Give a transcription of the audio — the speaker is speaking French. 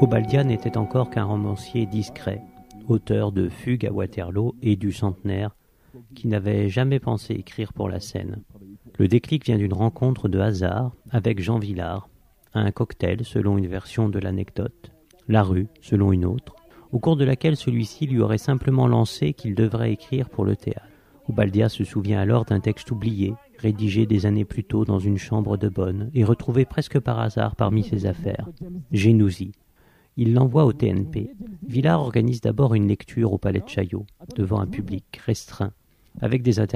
Obadiah n'était encore qu'un romancier discret, auteur de Fugue à Waterloo et du Centenaire, qui n'avait jamais pensé écrire pour la scène. Le déclic vient d'une rencontre de hasard avec Jean Vilar, à un cocktail selon une version de l'anecdote, La Rue selon une autre, au cours de laquelle celui-ci lui aurait simplement lancé qu'il devrait écrire pour le théâtre. Obadiah se souvient alors d'un texte oublié, rédigé des années plus tôt dans une chambre de bonne et retrouvé presque par hasard parmi ses affaires. Génousie. Il l'envoie au TNP. Vilar organise d'abord une lecture au Palais de Chaillot, devant un public restreint, avec des